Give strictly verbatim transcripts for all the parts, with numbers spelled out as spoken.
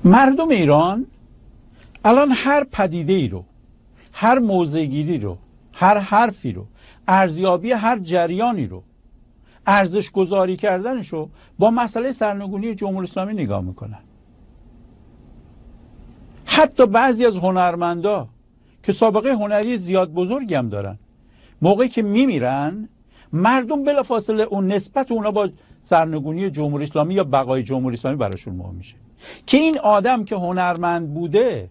مردم ایران الان هر پدیده ای رو، هر موضع‌گیری رو، هر حرفی رو، ارزیابی هر جریانی رو، ارزش گذاری کردنش رو با مسئله سرنگونی جمهوری اسلامی نگاه میکنن. حتی بعضی از هنرمندا که سابقه هنری زیاد بزرگی هم دارن، موقعی که میمیرن مردم بلافاصله اون نسبت اونا با سرنگونی جمهوری اسلامی یا بقای جمهوری اسلامی براشون مهم میشه که این آدم که هنرمند بوده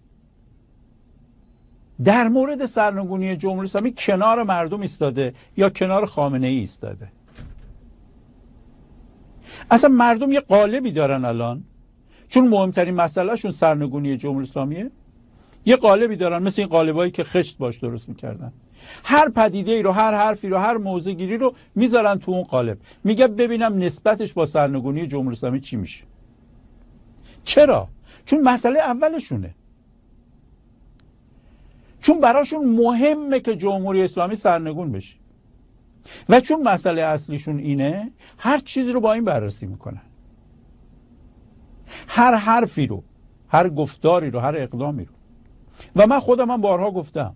در مورد سرنگونی جمهوری اسلامی کنار مردم ایستاده یا کنار خامنه ای ایستاده. اصلا مردم یه قالبی دارن الان، چون مهمترین مسئلهشون سرنگونی جمهوری اسلامیه، یه قالبی دارن مثل این قالبایی که خشت باش درست میکردن. هر پدیده ای رو، هر حرفی رو، هر موضوع گیری رو میذارن تو اون قالب، میگه ببینم نسبتش با سرنگونی جمهوری اسلامی چی میشه. چرا؟ چون مسئله اولشونه، چون براشون مهمه که جمهوری اسلامی سرنگون بشه و چون مسئله اصلیشون اینه هر چیزی رو با این بررسی میکنن، هر حرفی رو، هر گفتاری رو، هر اقدامی رو. و من خودم هم بارها گفتم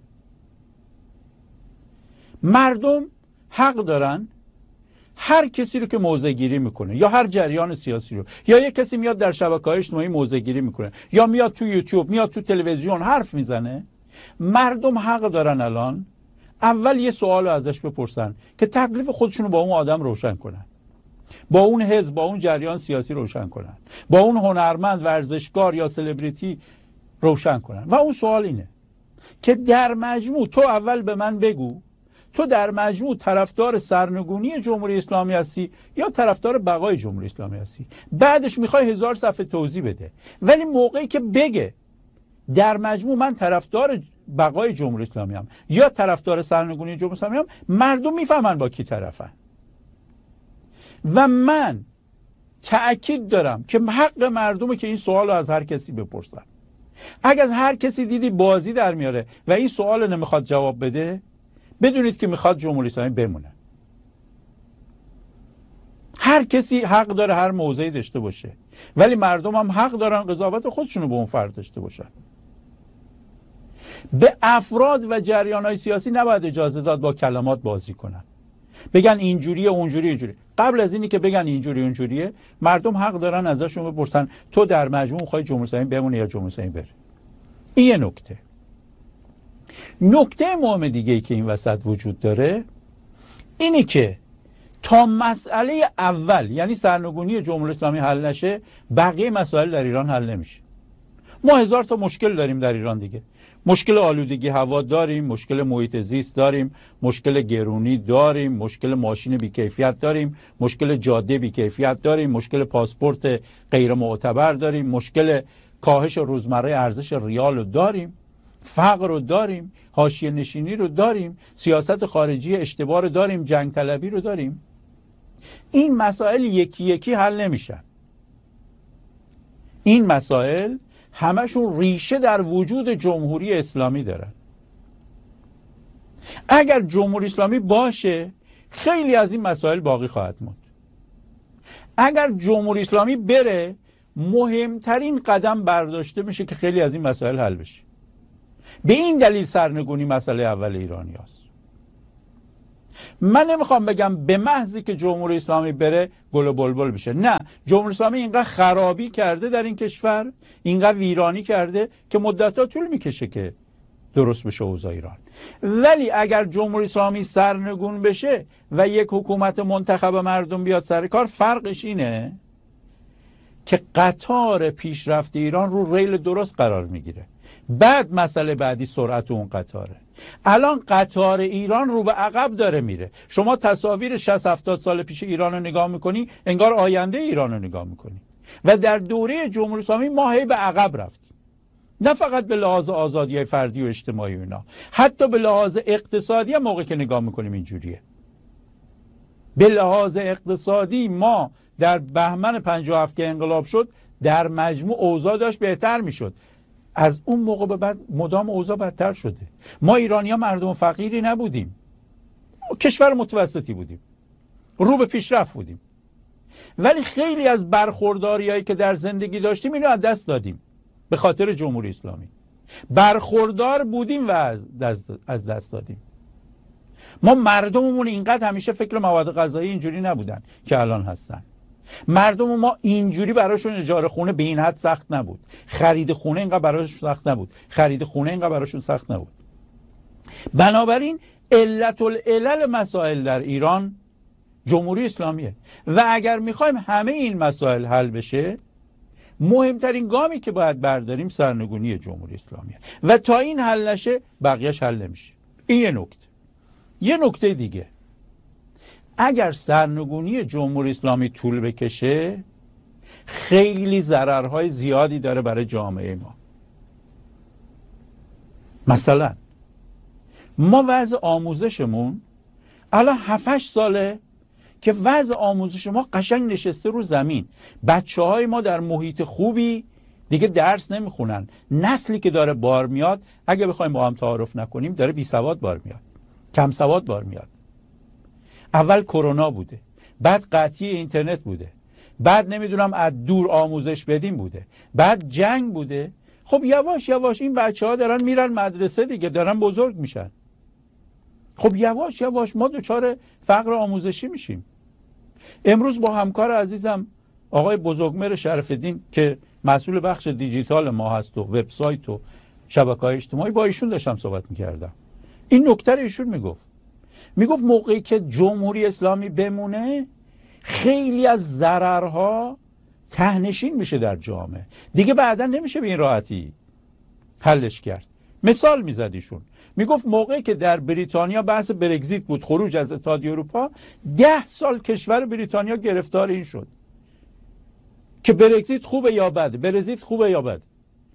مردم حق دارن هر کسی رو که موضع گیری میکنه یا هر جریان سیاسی رو، یا یک کسی میاد در شبکه‌های اجتماعی موضع گیری میکنه یا میاد تو یوتیوب، میاد تو تلویزیون حرف میزنه، مردم حق دارن الان اول یه سوال رو ازش بپرسن که تکلیف خودشون رو با اون آدم روشن کنن، با اون حزب، با اون جریان سیاسی روشن کنن، با اون هنرمند، ورزشکار یا سلبریتی روشن کنن. و اون سوال اینه که در مجموع تو اول به من بگو تو در مجموع طرفدار سرنگونی جمهوری اسلامی هستی یا طرفدار بقای جمهوری اسلامی هستی. بعدش میخوای هزار صفحه توضیح بده، ولی موقعی که بگه در مجموع من طرفدار بقای جمهوری اسلامی هم یا طرفدار سرنگونی جمهوری اسلامی هم، مردم میفهمن با کی طرفن. و من تأکید دارم که حق مردمه که این سوال رو از هر کسی بپرسن. اگر از هر کسی دیدی بازی در میاره و این سوال رو نمیخواد جواب بده، بدونید که میخواد جمهوری اسلامی بمونه. هر کسی حق داره هر موضعی داشته باشه، ولی مردم هم حق دارن قضاوت خودشونو به اون فرد داشته باشن. به افراد و جریان‌های سیاسی نباید اجازه داد با کلمات بازی کنن، بگن اینجوریه اونجوری اینجوری. قبل از اینی که بگن اینجوری اونجوریه، مردم حق دارن ازشون بپرسن تو در مجموع می‌خوای جمهوری اسلامی بمونه یا جمهوری اسلامی بره. این یه نکته. نکته مهم دیگه ای که این وسط وجود داره اینه که تا مسئله اول یعنی سرنگونی جمهوری اسلامی حل نشه، بقیه مسائل در ایران حل نمیشه. ما هزار تا مشکل داریم در ایران دیگه. مشکل آلودگی هوا داریم، مشکل محیط زیست داریم، مشکل گرونی داریم، مشکل ماشین بیکیفیت داریم، مشکل جاده بیکیفیت داریم، مشکل پاسپورت غیر معتبر داریم، مشکل کاهش روزمره ارزش ریال رو داریم، فقر رو داریم، حاشیه نشینی رو داریم، سیاست خارجی اشتباه رو داریم، جنگ طلبی رو داریم. این مسائل یکی یکی حل نمیشن. این مسائل همشون ریشه در وجود جمهوری اسلامی دارن. اگر جمهوری اسلامی باشه خیلی از این مسائل باقی خواهد موند. اگر جمهوری اسلامی بره مهمترین قدم برداشته میشه که خیلی از این مسائل حل بشه. به این دلیل سرنگونی مسئله اول ایرانی هست. من نمیخوام بگم به محضی که جمهوری اسلامی بره گل و بلبل بشه. نه، جمهوری اسلامی اینقدر خرابی کرده در این کشور، اینقدر ویرانی کرده که مدت‌ها طول میکشه که درست بشه اوضاع ایران. ولی اگر جمهوری اسلامی سرنگون بشه و یک حکومت منتخب مردم بیاد سر کار، فرقش اینه که قطار پیشرفت ایران رو ریل درست قرار میگیره. بعد مسئله بعدی سرعت اون قطاره. الان قطار ایران رو به عقب داره میره. شما تصاویر شصت هفتاد سال پیش ایران رو نگاه میکنی، انگار آینده ایران رو نگاه میکنی. و در دوره جمهوری اسلامی ما هی به عقب رفتیم. نه فقط به لحاظ آزادی فردی و اجتماعی و اینا، حتی به لحاظ اقتصادی هم موقع که نگاه میکنیم اینجوریه. به لحاظ اقتصادی ما در بهمن پنجاه و هفت که انقلاب شد در مجموع اوضاع داشت بهتر میشد. از اون موقع به بعد مدام اوضاع بدتر شده. ما ایرانی‌ها مردم فقیری نبودیم، کشور متوسطی بودیم، رو به پیشرفت بودیم، ولی خیلی از برخورداریایی که در زندگی داشتیم اینو از دست دادیم. به خاطر جمهوری اسلامی. برخوردار بودیم و از دست دادیم. ما مردممون اینقدر همیشه فکر مواد غذایی اینجوری نبودن که الان هستن. مردم ما اینجوری براشون اجاره خونه به این حد سخت نبود. خرید خونه اینقدر براشون سخت نبود. خرید خونه اینقدر براشون سخت نبود. بنابراین علت العلل مسائل در ایران جمهوری اسلامیه و اگر میخوایم همه این مسائل حل بشه، مهمترین گامی که باید برداریم سرنگونی جمهوری اسلامیه و تا این حل نشه بقیهش حل نمیشه. این یه نکته. یه نکته دیگه، اگر سرنگونی جمهوری اسلامی طول بکشه خیلی ضررهای زیادی داره برای جامعه ما. مثلا ما وضع آموزشمون الان هفت هشت ساله که وضع آموزش ما قشنگ نشسته رو زمین. بچه های ما در محیط خوبی دیگه درس نمیخونن. نسلی که داره بار میاد، اگه بخوایم با هم تعارف نکنیم، داره بی سواد بار میاد، کم سواد بار میاد. اول کرونا بوده، بعد قطعی اینترنت بوده، بعد نمیدونم از دور آموزش بدیم بوده، بعد جنگ بوده. خب یواش یواش این بچه ها دارن میرن مدرسه دیگه، دارن بزرگ میشن. خب یواش یواش ما دچار فقر آموزشی میشیم. امروز با همکار عزیزم آقای بزرگمهر شرف‌الدین که مسئول بخش دیجیتال ما هست و وبسایت و شبکه‌های اجتماعی، با ایشون داشتم صحبت میکردم. این نکته رو ایشون میگفت. میگفت موقعی که جمهوری اسلامی بمونه خیلی از ضررها تهنشین میشه در جامعه، دیگه بعدا نمیشه به این راحتی حلش کرد. مثال میزد ایشون، میگفت موقعی که در بریتانیا بحث برگزیت بود، خروج از اتحادیه اروپا، ده سال کشور بریتانیا گرفتار این شد که برگزیت خوبه یا بده، برگزیت خوبه یا بده.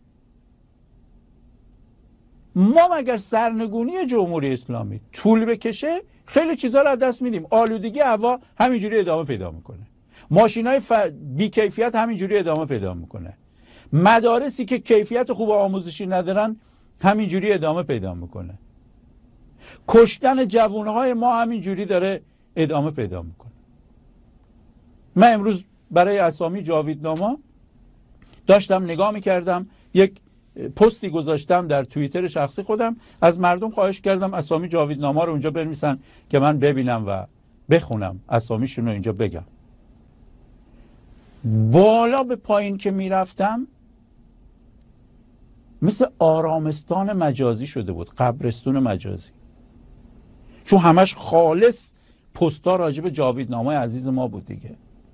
ما مگر سرنگونی جمهوری اسلامی طول بکشه خیلی چیزا رو از دست میدیم. آلودگی هوا همینجوری ادامه پیدا میکنه، ماشینای ف... بی کیفیت همینجوری ادامه پیدا میکنه، مدارسی که کیفیت خوب آموزشی ندارن همینجوری ادامه پیدا میکنه، کشتن جوانهای ما همینجوری داره ادامه پیدا میکنه. من امروز برای اسامی جاویدنامه داشتم نگاه میکردم، یک پستی گذاشتم در توییتر شخصی خودم، از مردم خواهش کردم اسامی جاویدنامه رو اونجا بنویسن که من ببینم و بخونم، اسامیشون رو اینجا بگم. بالا به پایین که میرفتم مثل آرامستان مجازی شده بود، قبرستون مجازی، چون همش خالص پستا راجع به جاویدنامه عزیز ما بود دیگه.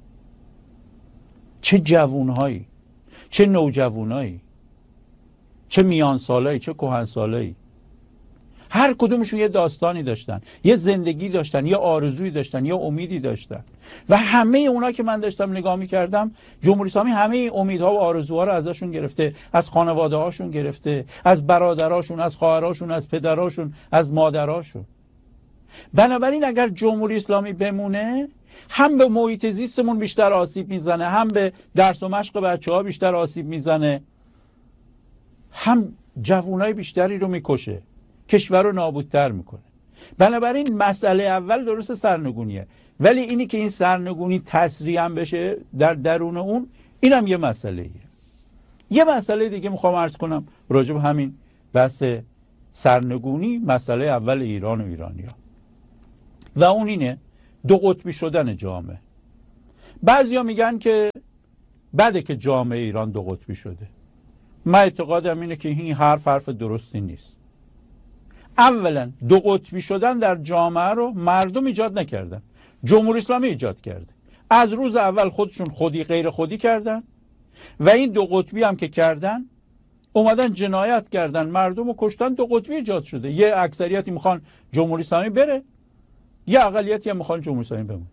چه جوونهایی، چه نوجوانایی، چه میان سالایی، چه کهن سالایی، هر کدومشون یه داستانی داشتن، یه زندگی داشتن، یه آرزویی داشتن، یه امیدی داشتن. و همه اونا که من داشتم نگاه میکردم، جمهوری اسلامی همه این امیدها و آرزوها رو ازشون گرفته، از خانواده هاشون گرفته، از برادراشون، از خواهراشون، از پدراشون، از مادراشون. بنابراین اگر جمهوری اسلامی بمونه، هم به محیط زیستمون بیشتر آسیب میزنه، هم به درس و مشق بچه ها بیشتر آسیب میزنه، هم جوانای بیشتری رو میکشه، کشور رو نابودتر میکنه. بنابراین مسئله اول درست سرنگونیه، ولی اینی که این سرنگونی تسریع بشه در درون اون، اینم یه مسئله ایه. یه مسئله دیگه میخوام عرض کنم راجع به همین بحث سرنگونی، مسئله اول ایران و ایرانیا، و اون اینه دو قطبی شدن جامعه. بعضیا میگن که بده که جامعه ایران دو قطبی شده. من اعتقادم اینه که این حرف حرف درستی نیست. اولا دو قطبی شدن در جامعه رو مردم ایجاد نکردن، جمهوری اسلامی ایجاد کرده. از روز اول خودشون خودی غیر خودی کردن و این دو قطبی هم که کردن اومدن جنایت کردن، مردم رو کشتن، دو قطبی ایجاد شده. یه اکثریتی میخوان جمهوری اسلامی بره، یه اقلیتی هم میخوان جمهوری اسلامی بمونه.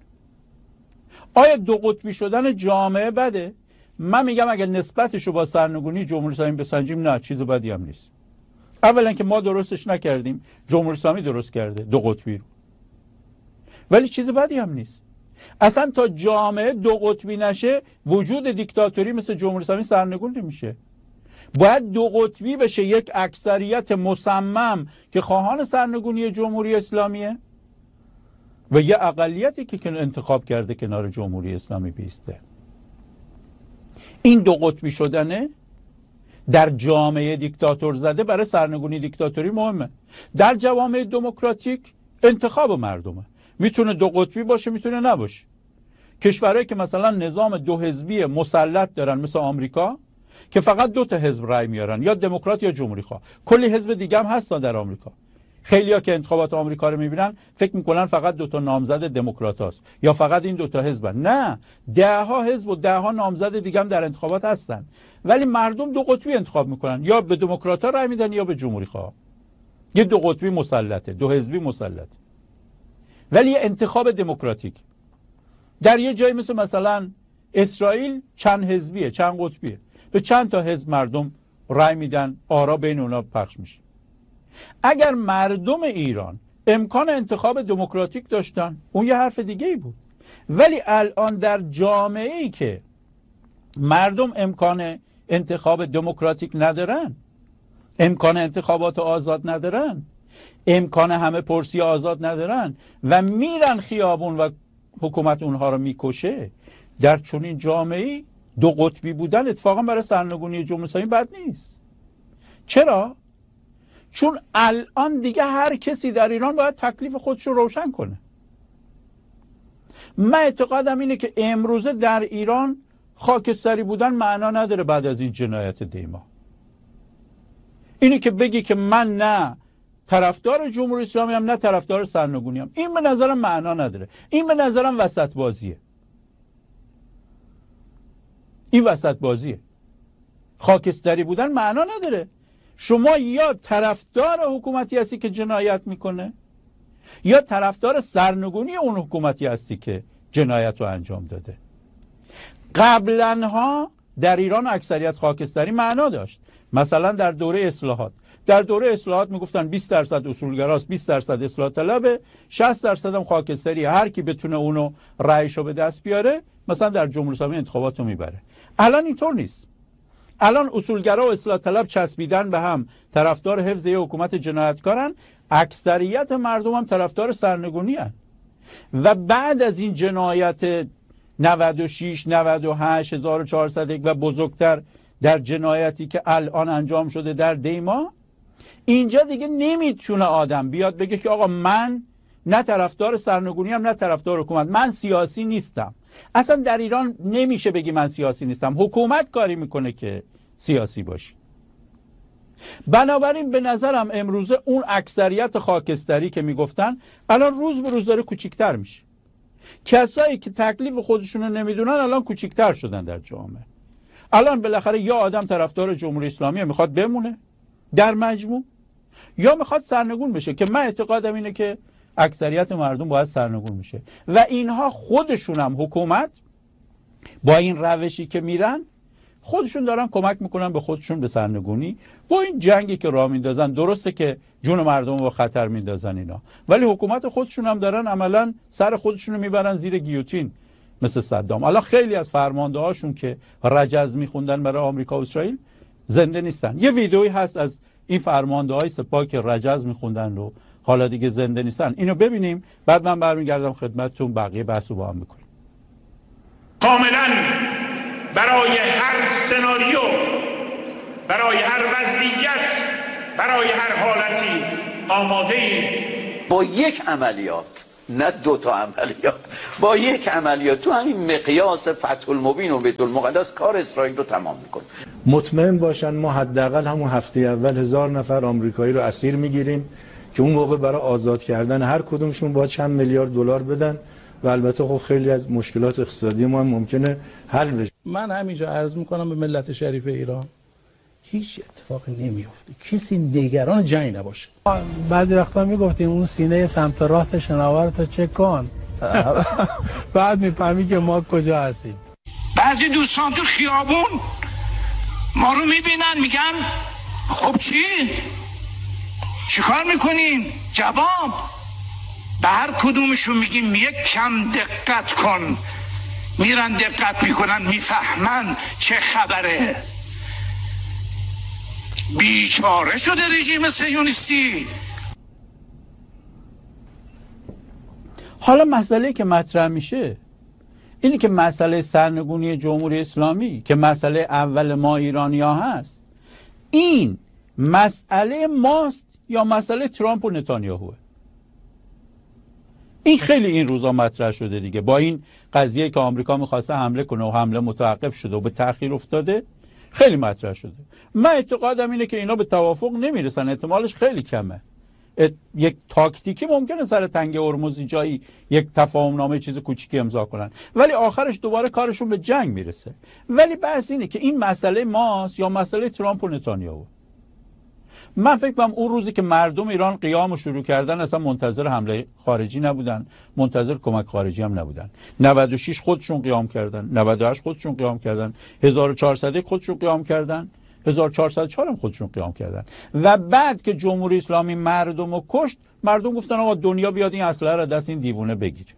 آیا دو قطبی شدن جامعه بده؟ من میگم اگر نسبتشو با سرنگونی جمهوری اسلامی بسنجیم، نه، چیز بدی هم نیست. اولا که ما درستش نکردیم، جمهوری اسلامی درست کرده دو قطبی رو، ولی چیز بدی هم نیست. اصلا تا جامعه دو قطبی نشه، وجود دیکتاتوری مثل جمهوری اسلامی سرنگون نمیشه. باید دو قطبی بشه، یک اکثریت مصمم که خواهان سرنگونی جمهوری اسلامیه و یه اقلیتی که انتخاب کرده کنار جمهوری اسلامی بیسته. این دو قطبی شدنه در جامعه دیکتاتور زده برای سرنگونی دیکتاتوری مهمه. در جوامع دموکراتیک انتخاب مردمه، میتونه دو قطبی باشه میتونه نباشه. کشورهایی که مثلا نظام دو حزبی مسلط دارن مثل آمریکا که فقط دو تا حزب رای میارن، یا دموکرات یا جمهوری خواه. کلی حزب دیگه هم هستن در آمریکا. خیلیا که انتخابات آمریکا رو میبینن فکر میکنن فقط دو تا نامزد دموکرات هست یا فقط این دو تا حزبن. نه، ده ها حزب و ده ها نامزد دیگه هم در انتخابات هستن، ولی مردم دو قطبی انتخاب میکنن، یا به دموکرات ها رای میدن یا به جمهوری خواه. یه دو قطبی مسلطه، دو حزبی مسلطه، ولی انتخاب دموکراتیک. در یه جایی مثل مثلا اسرائیل چند حزبیه، چند قطبیه، به چند تا حزب مردم رای میدن، آرا بین اونا پخش میشه. اگر مردم ایران امکان انتخاب دموکراتیک داشتن اون یه حرف دیگه ای بود، ولی الان در جامعه ای که مردم امکان انتخاب دموکراتیک ندارن، امکان انتخابات آزاد ندارن، امکان همه پرسی آزاد ندارن و میرن خیابون و حکومت اونها رو میکشه، در چنین جامعه‌ای دو قطبی بودن اتفاقا برای سرنگونی جمهوری اسلامی بد نیست. چرا؟ چون الان دیگه هر کسی در ایران باید تکلیف خودش رو روشن کنه. من اعتقادم اینه که امروزه در ایران خاکستری بودن معنا نداره بعد از این جنایت دیما. اینی که بگی که من نه طرفدار جمهوری اسلامی هم نه طرفدار سرنگونی هم، این به نظرم معنا نداره. این به نظرم وسط بازیه. این وسط بازیه. خاکستری بودن معنا نداره. شما یا طرفدار حکومتی هستی که جنایت میکنه یا طرفدار سرنگونی اون حکومتی هستی که جنایت رو انجام داده. قبلا ها در ایران اکثریت خاکستری معنا داشت. مثلا در دوره اصلاحات، در دوره اصلاحات میگفتن بیست درصد اصولگراست، بیست درصد اصلاح طلبه، شصت درصد هم خاکستری، هر کی بتونه اونو رأیشو به دست بیاره مثلا در جمهوری اسلامی انتخاباتو میبره. الان اینطور نیست. الان اصولگرا و اصلاح طلب چسبیدن به هم، طرفدار حفظ یه حکومت جنایتکارن، اکثریت مردم هم طرفدار سرنگونی هن. و بعد از این جنایت نود و شش، نود و هشت، هزار و چهارصد و یک و بزرگتر در جنایتی که الان انجام شده در دیما، اینجا دیگه نمیتونه آدم بیاد بگه که آقا من نه طرفدار سرنگونی هم نه طرفدار حکومت، من سیاسی نیستم. اصلا در ایران نمیشه بگی من سیاسی نیستم، حکومت کاری میکنه که سیاسی باشی. بنابراین به نظرم امروزه اون اکثریت خاکستری که میگفتن الان روز به روز داره کوچیکتر میشه. کسایی که تکلیف خودشونو نمیدونن الان کوچیکتر شدن در جامعه. الان بالاخره یا آدم طرفدار جمهوری اسلامی میخواد بمونه در مجموع، یا میخواد سرنگون بشه، که من اعتقادم اینه که اکثریت مردم باید سرنگون میشه و اینها خودشون هم حکومت با این روشی که میرن خودشون دارن کمک میکنن به خودشون به سرنگونی. با این جنگی که راه میندازن، درسته که جون مردم رو خطر میندازن اینا، ولی حکومت خودشون هم دارن عملا سر خودشون رو میبرن زیر گیوتین مثل صدام. الان خیلی از فرمانده هاشون که رجز میخوندن برای آمریکا و اسرائیل زنده نیستن. یه ویدئویی هست از این فرمانده های سپاه که رجز میخوندن و حالا دیگه زنده نیستن. اینو ببینیم بعد من برمیگردم خدمتتون بقیه بحث رو با هم میکنیم. کاملا برای هر سناریو، برای هر وضعیت، برای هر حالتی آماده ایم. با یک عملیات، نه دو تا عملیات، با یک عملیات تو همین مقیاس فتح المبین و بیت المقدس کار اسرائیل رو تمام میکنه. مطمئن باشن ما حداقل همون هفته اول هزار نفر آمریکایی رو اسیر میگیریم که اون موقع برای آزاد کردن هر کدومشون باید چند میلیارد دلار بدن و البته خب خیلی از مشکلات اقتصادی ما هم ممکنه حل بشه. من همینجا عرض میکنم به ملت شریف ایران هیچ اتفاقی نمیفته، کسی نگران جنگ نباشه. بعضی وقتا میگفتیم اون سینه سمت راست شناور تو چک کن بعد میفهمی که ما کجا هستیم. بعضی دوستان تو خیابون ما رو میبینن میگن خب چی؟ چیکار میکنین؟ جواب به هر کدومشون میگیم یک کم دقت کن. میرن دقت میکنن، میفهمن چه خبره. بیچاره شده رژیم صهیونیستی. حالا مسئله که مطرح میشه اینه که مسئله سرنگونی جمهوری اسلامی که مسئله اول ما ایرانی ها هست، این مسئله ماست یا مسئله ترامپ و نتانیاهوه؟ این خیلی این روزا مطرح شده دیگه، با این قضیه که آمریکا میخواسته حمله کنه و حمله متوقف شده و به تأخیر افتاده خیلی مطرح شده. من اعتقادم اینه که اینا به توافق نمیرسن، احتمالش خیلی کمه. یک تاکتیکی ممکنه سر تنگ هرمز جایی یک تفاهم نامه چیز کوچیکی امضا کنن، ولی آخرش دوباره کارشون به جنگ میرسه. ولی بحث اینه که این مسئله ماست یا مسئله ترامپ و نتانیاهو. من فکر کنم اون روزی که مردم ایران قیام شروع کردن اصلا منتظر حمله خارجی نبودن، منتظر کمک خارجی هم نبودن. نود و شش خودشون قیام کردن، نود و هشت خودشون قیام کردن، هزار و چهارصد خودشون قیام کردن، هزار و چهارصد و چهار هم خودشون قیام کردن. و بعد که جمهوری اسلامی مردم رو کشت، مردم گفتن آقا دنیا بیاد این اسلحه رو دست این دیوونه بگیره.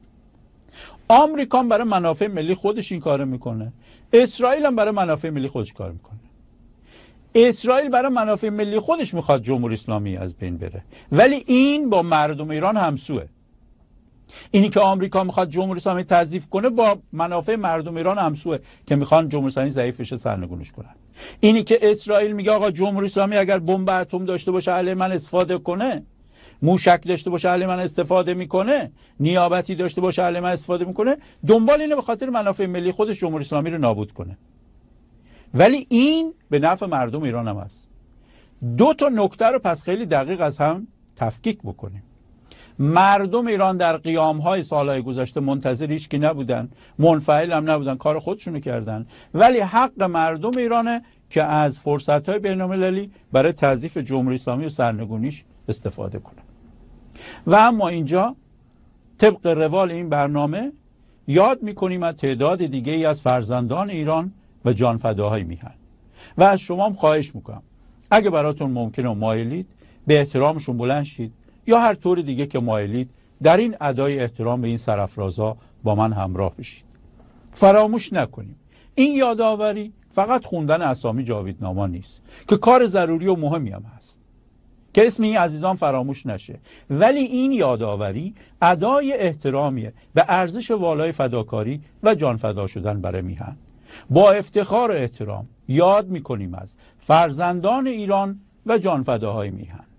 آمریکا برای منافع ملی خودش این کارو میکنه، اسرائیل هم برای منافع ملی خودش کار میکنه. اسرائیل برای منافع ملی خودش میخواد جمهوری اسلامی از بین بره، ولی این با مردم ایران همسوه. اینی که آمریکا میخواد جمهوری اسلامی تضعیف کنه با منافع مردم ایران همسوه که میخوان جمهوری اسلامی ضعیف بشه، سرنگونش کنن. اینی که اسرائیل میگه آقا جمهوری اسلامی اگر بمب اتم داشته باشه علیه من استفاده کنه، موشک داشته باشه علیه من استفاده میکنه، نیابتی داشته باشه علیه من استفاده میکنه، دنبال اینه به خاطر منافع ملی خودش جمهوری اسلامی رو نابود کنه. ولی این به نفع مردم ایران هم هست. دو تا نکته رو پس خیلی دقیق از هم تفکیک بکنیم. مردم ایران در قیام‌های سالهای گذشته منتظر هیچکی نبودن، منفعل هم نبودن، کار خودشونو کردن، ولی حق مردم ایرانه که از فرصت‌های بین‌المللی برای تضعیف جمهوری اسلامی و سرنگونیش استفاده کنه. و اما اینجا طبق روال این برنامه یاد می‌کنیم از تعداد دیگه‌ای از فرزندان ایران و جانفداهای میهن و از شما هم خواهش میکنم اگه براتون ممکنه و مایلید به احترامشون بلند شید یا هر طور دیگه که مایلید در این ادای احترام به این سرافرازا با من همراه بشید. فراموش نکنیم این یادآوری فقط خوندن اسامی جاویدنامه نیست که کار ضروری و مهمی هم هست که اسم این عزیزان فراموش نشه، ولی این یادآوری ادای احترامیه به ارزش والای فداکاری و جان فدا شدن برای میهن. با افتخار و احترام یاد میکنیم از فرزندان ایران و جانفداهای میهن.